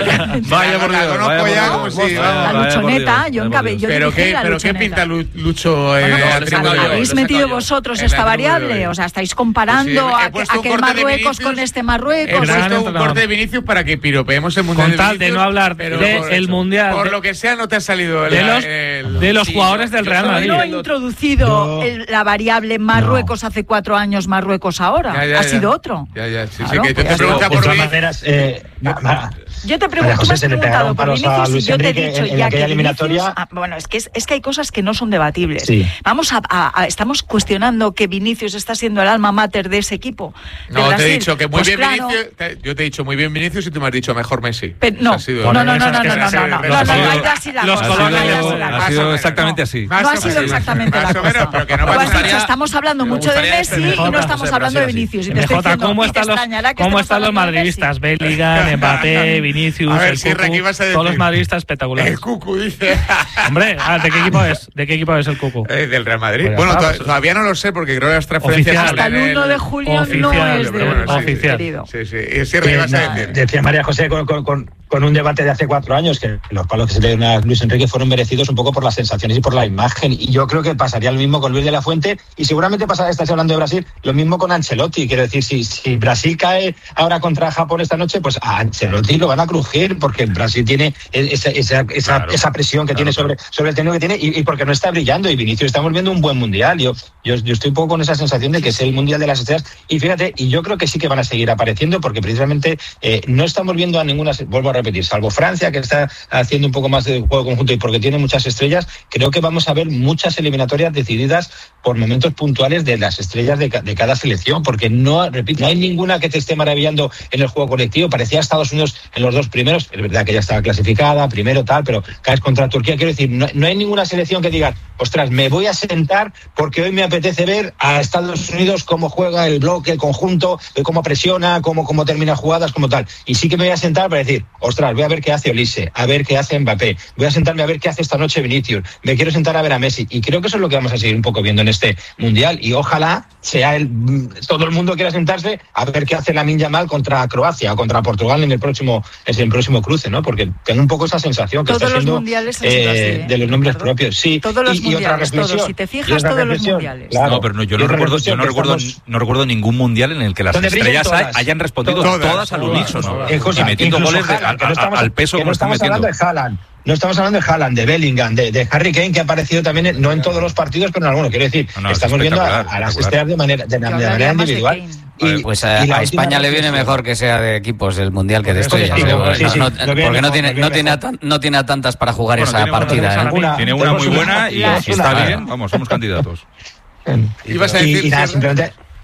E: Vaya por Dios. Conozco ya como si.
D: La Luchoneta, yo encabellé.
E: Pero qué, pero qué pinta Lucho.
D: ¿Habéis metido vosotros esta variable? O sea, estáis comparando a aquel Marruecos con este Marruecos.
E: He puesto un corte de Vinicius para que piropeemos el mundial.
B: Con tal de no hablar del mundial.
E: Por lo que sea, no te ha salido
B: de los, el, de los sí, jugadores del Real Madrid.
D: No he introducido yo, el, la variable Marruecos no. hace cuatro años, Marruecos ahora. Ya, ya, ha ya. sido otro.
E: Ya, ya, sí,
D: claro,
E: sí, que
D: pues
E: te pregunta por
L: todas maneras. Eh,
D: yo te pregunto, tú me has preguntado por Vinicius y yo te he dicho ya que eliminatoria. Ah, bueno, es que es, es que hay cosas que no son debatibles.
L: Sí.
D: Vamos a, a, a estamos cuestionando que Vinicius está siendo el alma mater de ese equipo. De
E: no,
D: Brasil.
E: te he dicho que muy
D: pues
E: bien
D: claro,
E: Vinicius. Te, yo te he dicho muy bien Vinicius y tú me has dicho mejor Messi.
D: Pero, no, no, no, no, no, no, no, no, no, no, no, no hay así la cosa.
C: Ha sido exactamente así.
D: No ha sido exactamente la cosa.
E: Pero que no me gustaría.
D: Estamos hablando mucho de Messi y no estamos hablando de Vinicius. Y te estoy diciendo,
B: ¿cómo están los, ¿cómo están los madridistas? Bellingham, Mbappé, Vinicius,
E: a ver,
B: el
E: si
B: Cucu,
E: ibas a decir,
B: todos los madridistas espectaculares.
E: El Cucu dice.
B: Hombre, ¿de qué equipo es? ¿De qué equipo es el Cucu?
E: Eh, del Real Madrid.
B: Pues
E: bueno,
B: está,
E: to- todavía no lo sé porque creo que las transferencias
B: hasta
D: el uno de julio
B: oficial,
D: no es de
B: bueno, sí, oficial.
D: querido.
E: Sí, sí. Y sí, ¿qué ibas a decir?
L: Decía María José con, con, con, con un debate de hace cuatro años que los palos que se le dieron a Luis Enrique fueron merecidos un poco por las sensaciones y por la imagen. Y yo creo que pasaría lo mismo con Luis de la Fuente y seguramente pasará, estás hablando de Brasil, lo mismo con Ancelotti. Quiero decir, si, si Brasil cae ahora contra Japón esta noche, pues a Ancelotti lo van a crujir porque Brasil tiene esa, esa, esa, claro, esa presión que claro, tiene sobre, sobre el terreno que tiene y, y porque no está brillando. Y Vinicius, estamos viendo un buen mundial. Yo, yo, yo estoy un poco con esa sensación de que es el mundial de las estrellas. Y fíjate, y yo creo que sí que van a seguir apareciendo porque precisamente eh, no estamos viendo a ninguna, vuelvo a repetir, salvo Francia, que está haciendo un poco más de juego conjunto y porque tiene muchas estrellas, creo que vamos a ver muchas eliminatorias decididas por momentos puntuales de las estrellas de, de cada selección, porque no, repito, no hay ninguna que te esté maravillando en el juego colectivo. Parecía Estados Unidos en los dos primeros, es verdad que ya estaba clasificada, primero tal, pero caes contra Turquía. Quiero decir, no, no hay ninguna selección que diga, ostras, me voy a sentar porque hoy me apetece ver a Estados Unidos cómo juega el bloque, el conjunto, cómo presiona, cómo, cómo termina jugadas, como tal. Y sí que me voy a sentar para decir, ostras, voy a ver qué hace Olise, a ver qué hace Mbappé, voy a sentarme a ver qué hace esta noche Vinicius, me quiero sentar a ver a Messi. Y creo que eso es lo que vamos a seguir un poco viendo en este mundial. Y ojalá sea el, todo el mundo quiera sentarse a ver qué hace Lamine Yamal contra Croacia o contra Portugal en el próximo, en el próximo cruce, ¿no? Porque tengo un poco esa sensación que
D: todos
L: está siendo
D: eh,
L: así, de los nombres Ricardo, propios. Sí,
D: todos los
L: y,
D: mundiales,
L: y otra reflexión,
D: todos. Si te fijas, todos los mundiales.
L: Claro,
C: no, pero no, yo no recuerdo, yo no recuerdo, estamos... no recuerdo ningún mundial en el que las estrellas todas, hayan respondido todas, todas al unísono y metiendo goles de, a, a, estamos, al peso que no estamos metiendo.
L: Hablando de Haaland. No estamos hablando de Haaland, de Bellingham, de, de Harry Kane, que ha aparecido también, en, no en todos los partidos, pero en algunos. Quiero decir, no, no, estamos viendo a, a las estrellas de manera, de, de manera individual.
A: Y, pues a, a España le viene mejor que sea de equipos el mundial que de estrellas. Sí, sí, sí, no, no, porque mejor, no tiene, no, tiene a tan, no tiene a tantas para jugar bueno, esa partida.
C: Una, ¿eh? Tiene una muy buena y si está bien, vamos, somos candidatos.
L: Y, y, y nada, simplemente.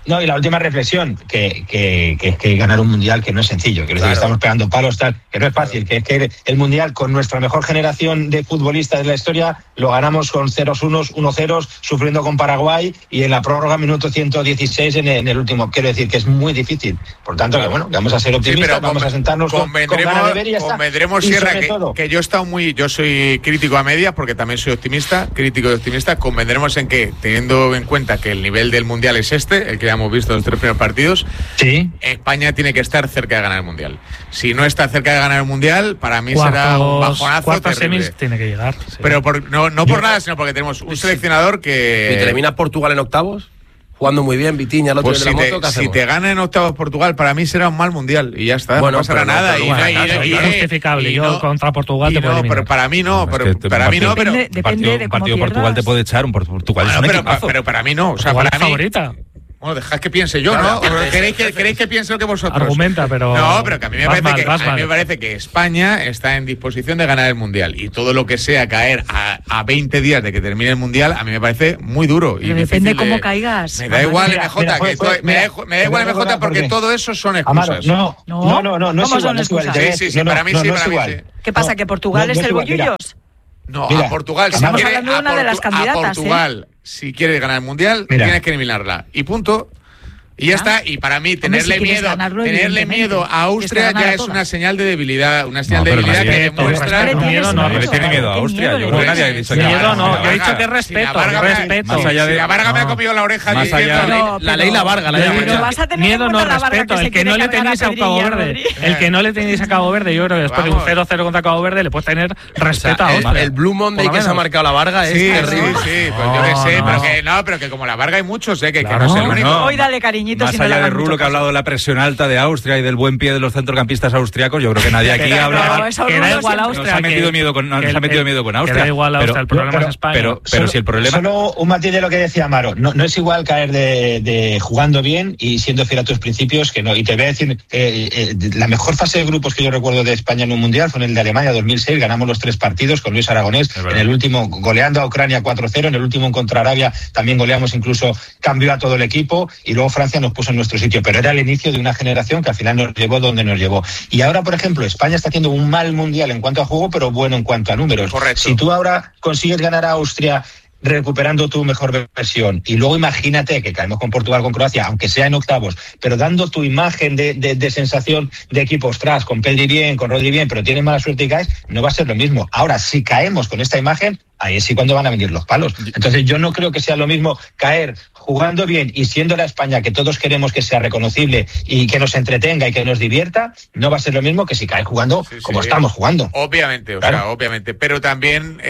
F: No, y la última reflexión, que, que, que es que ganar un mundial que no es sencillo, que claro. Estamos pegando palos, tal, que no es fácil, que es que el mundial con nuestra mejor generación de futbolistas de la historia lo ganamos con ceros unos, uno ceros, sufriendo con Paraguay y en la prórroga minuto ciento dieciséis en el, en el último. Quiero decir que es muy difícil. Por tanto, que bueno, que vamos a ser optimistas, sí, vamos a sentarnos con, con ganas de ver y ya está.
E: Convendremos, Sierra, que, que yo he estado muy, yo soy crítico a media porque también soy optimista, crítico y optimista. Convendremos en que, teniendo en cuenta que el nivel del mundial es este, el que ya hemos visto en los tres primeros partidos,
F: sí.
E: España tiene que estar cerca de ganar el mundial. Si no está cerca de ganar el mundial, para mí cuartos, será un bajonazo
B: cuartos
E: terrible.
B: Semis tiene que llegar. Sí.
E: Pero por, no, no por nada, sino porque tenemos un seleccionador que.
G: ¿Y termina Portugal en octavos? Jugando muy bien, Vitinha, el otro
E: pues
G: de
E: si
G: la
E: te,
G: moto, ¿qué
E: si
G: hacemos?
E: te gana en octavos Portugal, para mí será un mal mundial y ya está,
G: bueno,
E: no pasará
G: no,
E: nada.
G: pero
E: Y,
G: bueno,
E: y,
B: claro,
E: y,
B: es injustificable. Yo no, contra Portugal te
E: no,
B: puedo
E: pero para mí no, pero,
C: es que
E: para mí no, pero
D: depende, depende
C: partido,
D: de cómo
C: partido
D: pierdas.
C: Portugal te puede echar, un Portugal
E: bueno,
C: es un
E: pero,
C: equipazo.
E: pero para mí no, o sea,
B: Portugal
E: para mí
B: favorita.
E: Bueno, dejad que piense yo, ¿no? ¿Queréis que, ¿Queréis que piense lo que vosotros?
B: Argumenta, pero.
E: No, pero que a mí me, parece,
B: mal,
E: que, a mí me parece que España está en disposición de ganar el mundial. Y todo lo que sea caer a, a veinte días de que termine el mundial, a mí me parece muy duro. Y
D: depende de cómo
E: de,
D: caigas.
E: Me da igual,
F: mira,
E: M J,
F: mira,
E: que
F: pues,
E: to, me, da, me da igual, M J, porque
F: porque
E: todo eso son excusas.
F: Amaro, no, no, no, no, no es igual, no es igual.
E: Sí, sí, sí, para mí sí, para mí sí.
D: ¿Qué pasa, que Portugal es el bollullos?
E: No,
F: mira,
E: a Portugal, si
D: estamos
E: quiere,
D: hablando de una de las candidatas,
E: a Portugal,
D: ¿eh?
E: Si quieres ganar el mundial,
F: mira.
E: tienes que eliminarla. Y punto. Y ya, ya está, y para mí tenerle Hombre, si miedo ganarlo, tenerle miedo a Austria ya es una señal de debilidad, una señal no, de debilidad que respeto, demuestra
C: respeto, miedo no, no tiene miedo a Austria, yo creo que nadie ha dicho que
B: miedo no, yo he dicho que respeto, respeto.
E: Más allá de la Varga me ha comido la oreja diciendo
G: la ley la Varga, la
B: ley. Miedo no, respeto, el que no le tenéis a Cabo Verde, el que no le tenéis a Cabo Verde, yo creo que después de un cero cero contra Cabo Verde le puedes tener respeto a Austria.
G: El Blue Monday que se ha marcado la Varga es terrible.
E: Sí, sí, pues yo qué sé, pero que no, pero que como la Varga hay muchos, eh, que no es el único.
D: Hoy dale cariñitos
C: y no la lo que ha hablado de la presión alta de Austria y del buen pie de los centrocampistas austriacos, yo creo que nadie aquí habla.
B: Que da igual Austria.
C: Nos ha metido miedo con, nos ha metido miedo con Austria.
B: Que da igual Austria, el problema
F: pero,
B: es España.
C: Pero, pero
F: solo,
C: si el problema.
F: Solo un matiz de lo que decía Amaro. No, no es igual caer de, de jugando bien y siendo fiel a tus principios que no. Y te voy a decir, eh, eh, la mejor fase de grupos que yo recuerdo de España en un mundial fue en el de Alemania dos mil seis. Ganamos los tres partidos con Luis Aragonés. En el último, goleando a Ucrania cuatro cero. En el último contra Arabia también goleamos, incluso cambió a todo el equipo. Y luego Francia nos puso en nuestro sitio. Pero era el inicio de una generación que al final nos llevó donde nos llevó. Y ahora, por ejemplo, España está haciendo un mal mundial en cuanto a juego, pero bueno en cuanto a números.
E: Correcto.
F: Si tú ahora consigues ganar a Austria recuperando tu mejor versión y luego imagínate que caemos con Portugal, con Croacia, aunque sea en octavos, pero dando tu imagen de, de, de sensación de equipo, ostras, con Pedri bien, con Rodri bien, pero tienes mala suerte y caes, no va a ser lo mismo. Ahora, si caemos con esta imagen, ahí es sí cuando van a venir los palos. Entonces yo no creo que sea lo mismo caer jugando bien y siendo la España que todos queremos que sea reconocible y que nos entretenga y que nos divierta, no va a ser lo mismo que si caes jugando sí, como sí, estamos jugando.
E: Obviamente, o
F: claro.
E: sea, obviamente. Pero también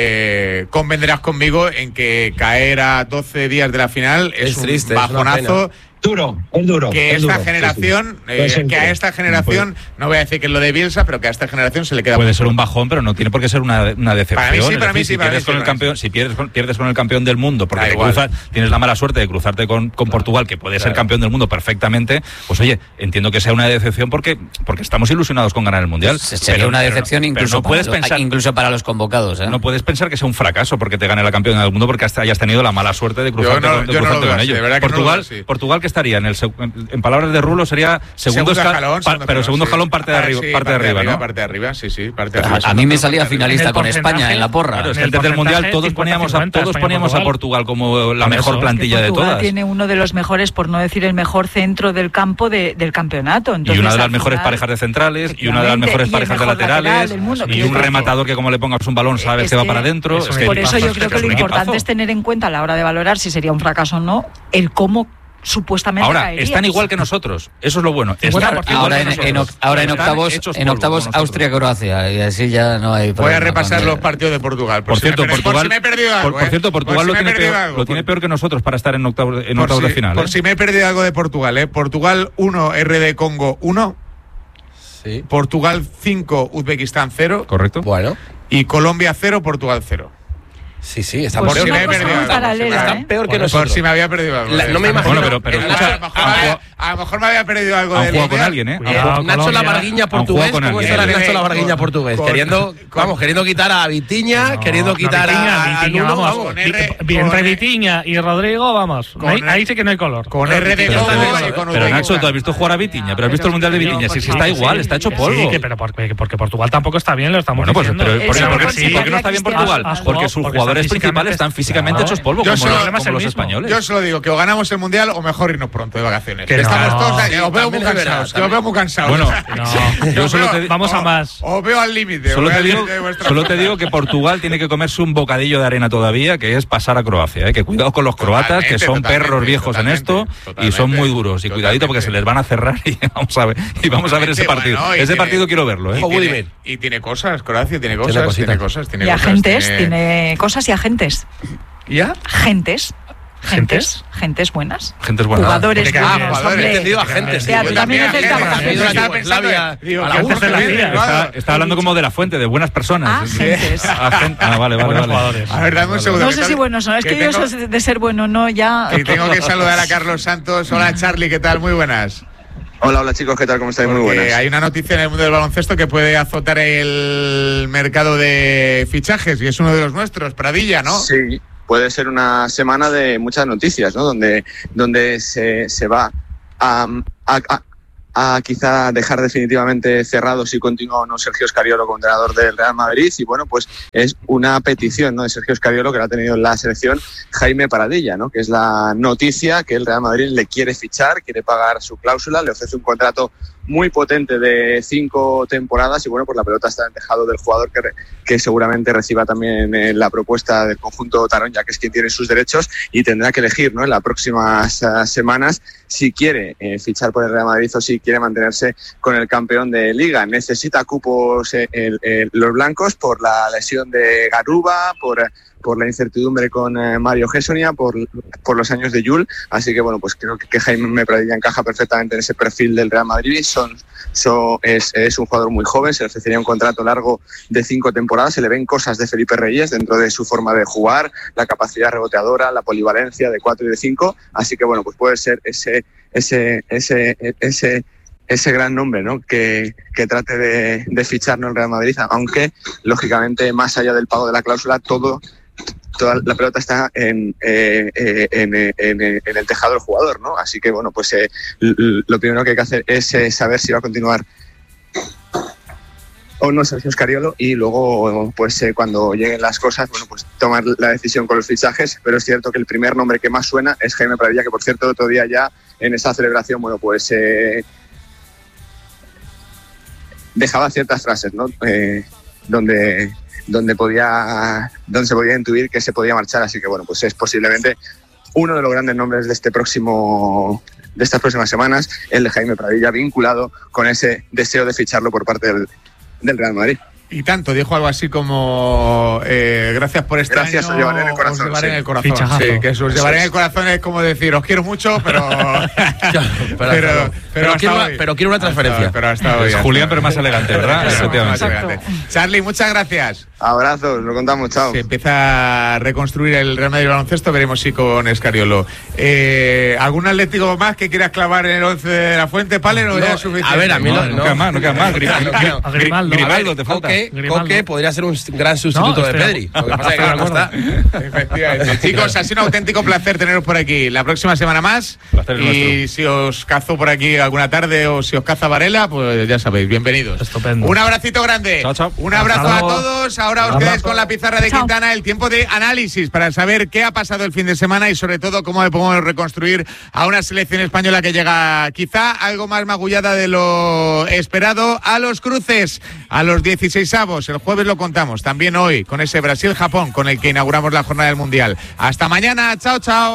E: eh, convendrás conmigo en que caer a doce días de la final es, es un triste, bajonazo.
F: Es duro, es duro.
E: Que
F: es
E: esta
F: duro,
E: generación,
F: sí, sí.
E: Eh, que a esta generación, no voy a decir que es lo de Bielsa, pero que a esta generación se le queda.
C: Puede ser un bajón, pero no tiene por qué ser una, una decepción.
E: Para mí sí, para
C: es decir,
E: mí sí,
C: si
E: para
C: pierdes
E: mí
C: con
E: sí,
C: el campeón, si pierdes con, pierdes con el campeón del mundo, porque te cruzas, tienes la mala suerte de cruzarte con, con claro. Portugal, que puede claro. ser campeón del mundo perfectamente, pues oye, entiendo que sea una decepción porque, porque estamos ilusionados con ganar el mundial.
A: Pues sería pero, una decepción
C: pero,
A: incluso,
C: pero no puedes
A: para
C: pensar,
A: los, incluso para los convocados. ¿eh?
C: No puedes pensar que sea un fracaso porque te gane la campeona del mundo porque hasta hayas tenido la mala suerte de cruzarte
E: no,
C: con, de cruzarte
E: no
C: con ellos. Portugal, no Portugal que estaría en el en palabras de Rulo sería segundo escalón, pa, pero segundo escalón sí. parte de arriba, ah, sí, parte, parte de arriba,
E: arriba,
C: ¿no?
E: Parte de arriba, sí, sí, parte de arriba.
A: A, a mí me salía finalista con España en la porra.
C: Claro, es que desde el mundial todos poníamos a todos poníamos a Portugal como la mejor plantilla de todas.
D: Tiene uno de los mejores, por no decir el mejor centro del campo de, del campeonato. Entonces,
C: y una de las mejores parejas de centrales y una de las mejores parejas de laterales y un rematador que como le pongas un balón sabes que va para adentro.
D: Por eso yo creo que lo importante es tener en cuenta a la hora de valorar si sería un fracaso o no el cómo supuestamente
C: ahora
D: caerías.
C: Están igual que nosotros, eso es lo bueno.
A: Ahora en, en, ahora en octavos en octavos Austria Croacia y así ya no hay problema.
E: Voy a repasar los partidos de Portugal
C: por, por cierto si me, Portugal por, si
E: me he perdido algo,
C: por, por cierto Portugal
E: por
C: lo,
E: si
C: tiene peor,
E: algo,
C: lo tiene peor que nosotros para estar en octavos en octavos
E: si,
C: de final
E: por
C: ¿eh?
E: si me he perdido algo de Portugal eh Portugal uno, R D Congo uno, sí. Portugal cinco, Uzbekistán cero,
C: correcto,
E: bueno, y Colombia cero, Portugal cero.
G: Sí, sí, está
D: pues
G: por
D: si me he perdido. Paralela,
G: está
D: ¿eh?
G: peor que
E: por,
G: nosotros.
E: Por si me había perdido algo.
G: La, no me imagino.
C: Bueno, pero, pero
E: a, lo mejor me había, a lo mejor me había perdido algo de.
C: Han jugado con alguien, ¿eh?
G: Cuidado, Nacho
C: Colombia,
G: Lavarguiña portugués. ¿Cómo estará Nacho Lavarguiña portugués? Con, queriendo, con, vamos, queriendo quitar a Vitiña, no, queriendo quitar no, Vitiña, a, a
B: Vitiña,
G: Nuno,
B: vamos.
G: vamos.
B: R, entre Vitiña y Rodrigo, vamos. Ahí, ahí sí que no hay color.
E: Con R de Gogo.
C: Pero Nacho, tú has visto jugar a Vitiña, pero has visto el Mundial de Vitiña. Si está igual, está hecho polvo.
B: Sí, pero porque Portugal tampoco está bien, lo estamos diciendo.
C: Bueno, pues, pero ¿por qué no está bien Portugal? Porque sus jugadores principales están físicamente hechos polvo.
E: Yo
C: como,
E: solo,
C: los, como los españoles.
E: Yo solo digo que o ganamos el Mundial o mejor irnos pronto de vacaciones.
B: Que
E: Estamos
B: no.
E: todos,
B: sí,
E: os veo muy cansados, que os veo muy cansados.
C: Bueno,
B: no. yo solo te, vamos
E: o,
B: a más.
E: Os veo al límite.
C: Solo, te digo, solo te digo que Portugal tiene que comerse un bocadillo de arena todavía, que es pasar a Croacia. ¿eh? Que cuidado con los croatas, que son perros viejos en esto y son muy duros. Y cuidadito porque se les van a cerrar y vamos a ver, y vamos a ver ese partido. Bueno, ese tiene, partido quiero verlo. ¿eh?
E: Y, tiene, y tiene cosas, Croacia tiene cosas, tiene, tiene cosas. Tiene
D: y
E: cosas,
D: agentes,
E: tiene...
D: tiene cosas y agentes.
E: ¿Ya?
D: Gentes. Gentes, gentes buenas.
C: Gentes buenas.
D: Jugadores
G: ah,
D: buenos.
G: Jugadores, he entendido agentes.
D: Sí, tú también necesitas
C: agentes. Está hablando como de la fuente, de buenas personas.
D: Agentes.
C: Ah, vale, vale, vale.
E: A ver, dame un segundo.
D: No sé si buenos son, es que yo eso de ser bueno, no, ya.
E: Y tengo que saludar a Carlos Santos. Hola, Charlie, ¿qué tal? Muy buenas.
K: Hola, hola chicos, ¿qué tal? ¿Cómo estáis? Muy buenas.
E: Hay una noticia en el mundo del baloncesto que puede azotar el mercado de fichajes y es uno de los nuestros, Pradilla, ¿no?
K: Sí, puede ser una semana de muchas noticias, ¿no? Donde, donde se, se va a, a, a a quizá dejar definitivamente cerrado si continúa o no Sergio Scariolo como entrenador del Real Madrid y bueno, pues es una petición, ¿no?, de Sergio Scariolo que la ha tenido en la selección Jaime Paradilla, ¿no?, que es la noticia que el Real Madrid le quiere fichar, quiere pagar su cláusula, le ofrece un contrato muy potente de cinco temporadas y bueno, pues la pelota está en el tejado del jugador que, que seguramente reciba también eh, la propuesta del conjunto Tarón, ya que es quien tiene sus derechos y tendrá que elegir, ¿no?, en las próximas uh, semanas si quiere eh, fichar por el Real Madrid o si quiere mantenerse con el campeón de Liga. Necesita cupos eh, el, el, los blancos por la lesión de Garuba, por por la incertidumbre con eh, Mario Gessonia, por, por los años de Yul, así que bueno, pues creo que, que Jaime Pradilla encaja perfectamente en ese perfil del Real Madrid. Son, son, es, es un jugador muy joven, se le ofrecería un contrato largo de cinco temporadas, se le ven cosas de Felipe Reyes dentro de su forma de jugar, la capacidad reboteadora, la polivalencia de cuatro y de cinco, así que bueno, pues puede ser ese, ese, ese, ese ese gran nombre, ¿no?, que, que trate de, de ficharnos el Real Madrid, aunque lógicamente más allá del pago de la cláusula todo toda la pelota está en, eh, en, en, en el tejado del jugador, ¿no? Así que bueno, pues eh, lo primero que hay que hacer es eh, saber si va a continuar o no Sergio Scariolo y luego pues eh, cuando lleguen las cosas, bueno, pues tomar la decisión con los fichajes, pero es cierto que el primer nombre que más suena es Jaime Pradilla, que por cierto otro día ya en esa celebración, bueno, pues eh, dejaba ciertas frases, ¿no?, eh, donde donde podía donde se podía intuir que se podía marchar, así que bueno, pues es posiblemente uno de los grandes nombres de este próximo de estas próximas semanas, el de Jaime Pradilla, vinculado con ese deseo de ficharlo por parte del, del Real Madrid.
E: Y tanto, dijo algo así como eh, gracias por este
K: gracias,
E: año,
K: os llevaré en el corazón,
E: os llevaré
K: sí.
E: en el corazón.
B: Fichajazo.
E: Sí, que os llevaré en el corazón es como decir, os quiero mucho, pero pero, pero, pero,
G: pero, quiero una, pero quiero una transferencia.
E: Hasta, pero hasta hoy,
C: es
E: hasta
C: Julián,
E: hoy.
C: pero más elegante, ¿verdad?
E: Efectivamente. Charlie, muchas gracias.
K: Abrazos, lo contamos, chao.
E: Se empieza a reconstruir el Real Madrid baloncesto, veremos si con Scariolo. Eh, ¿Algún atlético más que quieras clavar en el once de la Fuente, Palen, o
G: no,
E: ya es suficiente?
G: A ver, a mí no,
C: no, no queda más, no queda más. Grimaldo,
B: Grimaldo,
C: Grimaldo te falta.
G: Coque,
B: Grimaldo.
G: Coque podría ser un gran sustituto
B: no,
G: de Pedri. Lo que pasa es que no está.
E: Efectivamente. Chicos, ha sido un auténtico placer teneros por aquí. La próxima semana más. Y si os cazo por aquí alguna tarde o si os caza Varela, pues ya sabéis, bienvenidos.
B: Estupendo.
E: Un abracito grande.
C: Chao, chao.
E: Un abrazo a todos. Ahora os quedáis con la pizarra de
D: Chao.
E: Quintana, el tiempo de análisis para saber qué ha pasado el fin de semana y sobre todo cómo podemos reconstruir a una selección española que llega quizá algo más magullada de lo esperado a los cruces, a los dieciseisavos. El jueves lo contamos, también hoy con ese Brasil-Japón con el que inauguramos la jornada del Mundial. Hasta mañana, chao, chao.